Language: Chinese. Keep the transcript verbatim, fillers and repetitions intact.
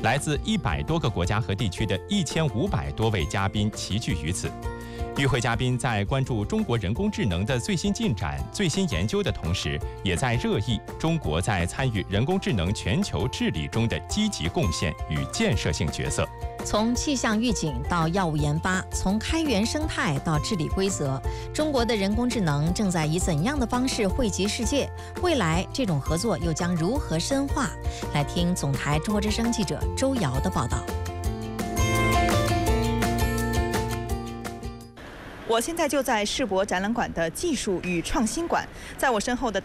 来自一百多个国家和地区的一千五百多位嘉宾齐聚于此。与会嘉宾在关注中国人工智能的最新进展、最新研究的同时，也在热议中国在参与人工智能全球治理中的积极贡献与建设性角色。 从气象预警到药物研发，从开源生态到治理规则，中国的人工智能正在以怎样的方式惠及世界？未来这种合作又将如何深化？来听总台中国之声记者周瑶的报道。 我现在就在世博展览馆的技术与创新馆，在我身后的